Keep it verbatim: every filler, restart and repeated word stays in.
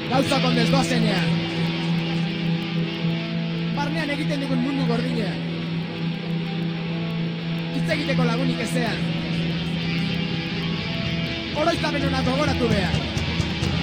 gauzak ondez doazenean. Barnean egiten digun mundu gordina. Hitz egiteko lagunik ezean. Oroitzapen hona gogoratu behar.